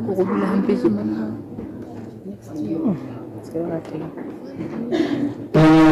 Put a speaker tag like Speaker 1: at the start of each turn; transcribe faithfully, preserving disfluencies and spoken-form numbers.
Speaker 1: go dula hampe tjena. Next year. Se ba teng.